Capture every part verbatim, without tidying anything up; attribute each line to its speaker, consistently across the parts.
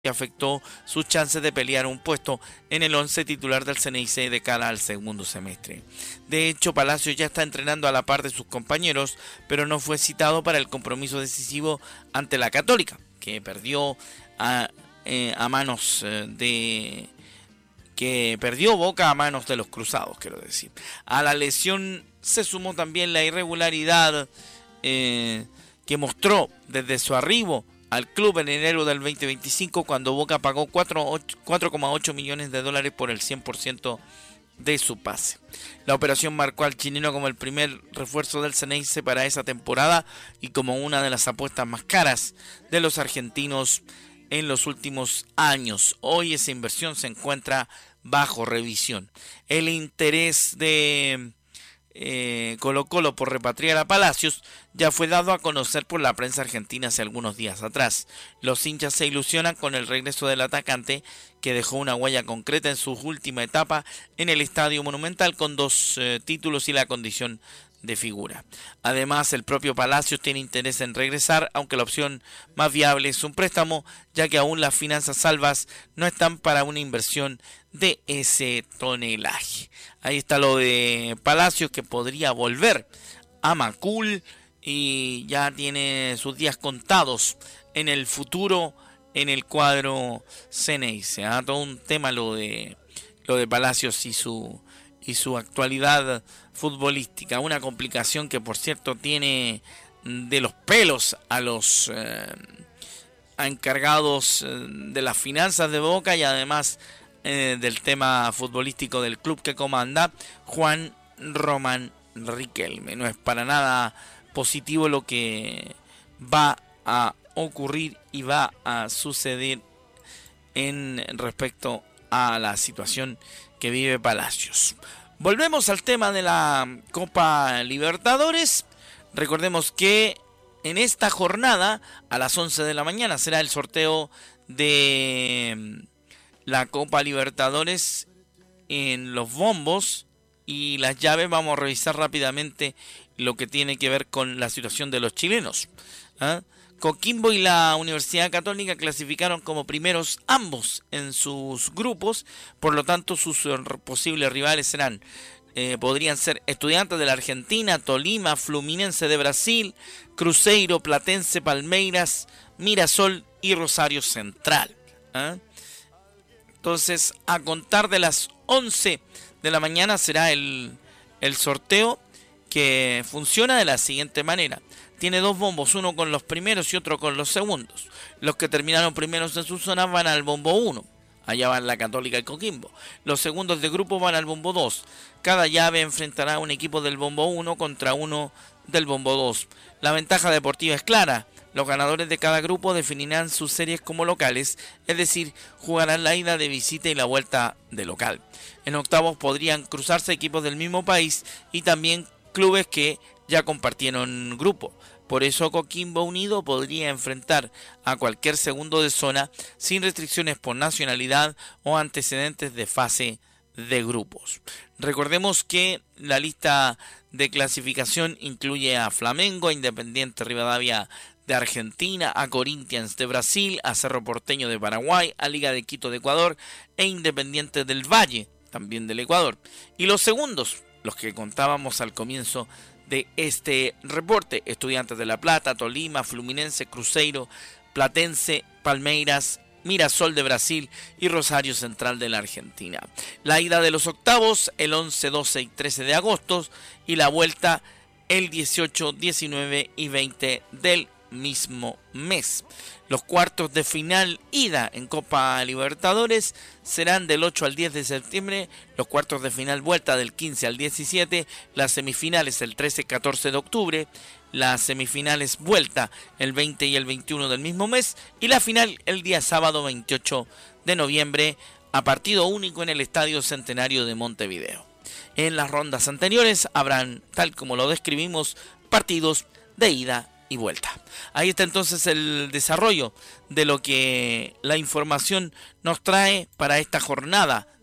Speaker 1: que afectó sus chances de pelear un puesto en el once titular del Ceneice de cara al segundo semestre. De hecho, Palacios ya está entrenando a la par de sus compañeros, pero no fue citado para el compromiso decisivo ante la Católica, que perdió a, eh, a manos eh, de... que perdió Boca a manos de los Cruzados, quiero decir. A la lesión se sumó también la irregularidad eh, que mostró desde su arribo al club en enero del veinte veinticinco, cuando Boca pagó cuatro coma ocho millones de dólares por el cien por ciento de su pase. La operación marcó al chileno como el primer refuerzo del Ceneice para esa temporada y como una de las apuestas más caras de los argentinos en los últimos años. Hoy esa inversión se encuentra bajo revisión. El interés de eh, Colo Colo por repatriar a Palacios ya fue dado a conocer por la prensa argentina hace algunos días atrás. Los hinchas se ilusionan con el regreso del atacante, que dejó una huella concreta en su última etapa en el Estadio Monumental con dos eh, títulos y la condición de figura. Además, el propio Palacios tiene interés en regresar, aunque la opción más viable es un préstamo, ya que aún las finanzas salvas no están para una inversión de ese tonelaje. Ahí está lo de Palacios, que podría volver a Macul y ya tiene sus días contados en el futuro en el cuadro Ceneice. ¿eh? Todo un tema lo de lo de Palacios y su y su actualidad futbolística, una complicación que por cierto tiene de los pelos a los eh, a encargados de las finanzas de Boca y además eh, del tema futbolístico del club que comanda Juan Román Riquelme. No es para nada positivo lo que va a ocurrir y va a suceder en respecto a la situación que vive Palacios. Volvemos al tema de la Copa Libertadores. Recordemos que en esta jornada a las once de la mañana será el sorteo de la Copa Libertadores en los bombos y las llaves. Vamos a revisar rápidamente lo que tiene que ver con la situación de los chilenos. ¿Ah? Coquimbo y la Universidad Católica clasificaron como primeros ambos en sus grupos, por lo tanto sus posibles rivales serán, eh, podrían ser Estudiantes de la Argentina, Tolima, Fluminense de Brasil, Cruzeiro, Platense, Palmeiras, Mirasol y Rosario Central. ¿eh? Entonces, a contar de las once de la mañana será el, el sorteo, que funciona de la siguiente manera. Tiene dos bombos, uno con los primeros y otro con los segundos. Los que terminaron primeros en su zona van al bombo uno. Allá van la Católica y Coquimbo. Los segundos de grupo van al bombo dos. Cada llave enfrentará a un equipo del bombo uno contra uno del bombo dos. La ventaja deportiva es clara. Los ganadores de cada grupo definirán sus series como locales, es decir, jugarán la ida de visita y la vuelta de local. En octavos podrían cruzarse equipos del mismo país y también clubes que ya compartieron grupo. Por eso Coquimbo Unido podría enfrentar a cualquier segundo de zona sin restricciones por nacionalidad o antecedentes de fase de grupos. Recordemos que la lista de clasificación incluye a Flamengo, a Independiente Rivadavia de Argentina, a Corinthians de Brasil, a Cerro Porteño de Paraguay, a Liga de Quito de Ecuador e Independiente del Valle, también del Ecuador. Y los segundos, los que contábamos al comienzo de este reporte: Estudiantes de La Plata, Tolima, Fluminense, Cruzeiro, Platense, Palmeiras, Mirasol de Brasil y Rosario Central de la Argentina. La ida de los octavos el once, doce y trece de agosto y la vuelta el dieciocho, diecinueve y veinte del mismo mes. Los cuartos de final ida en Copa Libertadores serán del ocho al diez de septiembre, los cuartos de final vuelta del quince al diecisiete, las semifinales el trece y catorce de octubre, las semifinales vuelta el veinte y el veintiuno del mismo mes y la final el día sábado veintiocho de noviembre a partido único en el Estadio Centenario de Montevideo. En las rondas anteriores habrán, tal como lo describimos, partidos de ida y vuelta. Ahí está entonces el desarrollo de lo que la información nos trae para esta jornada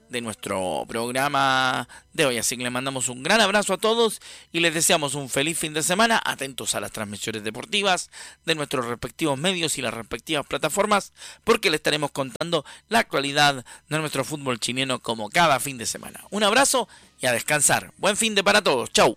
Speaker 1: de nuestro programa de hoy. Así que les mandamos un gran abrazo a todos y les deseamos un feliz fin de semana, atentos a las transmisiones deportivas de nuestros respectivos medios y las respectivas plataformas, porque les estaremos contando la actualidad de nuestro fútbol chileno como cada fin de semana. Un abrazo y a descansar. Buen fin de para todos. Chau.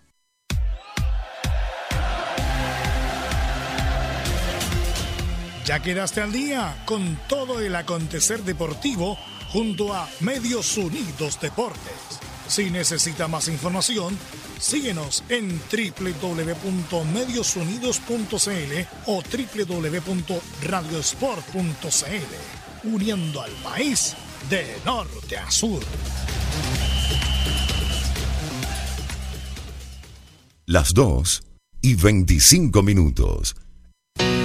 Speaker 2: Ya quedaste al día con todo el acontecer deportivo junto a Medios Unidos Deportes. Si necesita más información, síguenos en doble u doble u doble u punto medios unidos punto c l o doble u doble u doble u punto radio sport punto c l, uniendo al país de norte a sur.
Speaker 3: Las dos y veinticinco minutos.